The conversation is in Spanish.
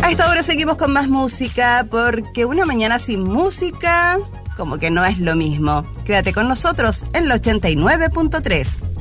A esta hora seguimos con más música, porque una mañana sin música como que no es lo mismo. Quédate con nosotros en la 89.3.